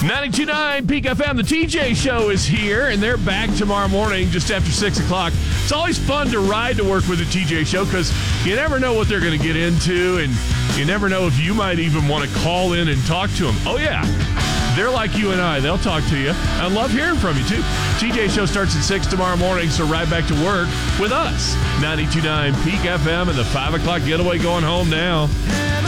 92.9 Peak FM, the TJ Show is here, and they're back tomorrow morning just after 6 o'clock. It's always fun to ride to work with the TJ Show because you never know what they're going to get into, and you never know if you might even want to call in and talk to them. Oh, yeah. They're like you and I. They'll talk to you. I love hearing from you, too. TJ Show starts at 6 tomorrow morning, so ride back to work with us. 92.9 Peak FM and the 5 o'clock getaway going home now.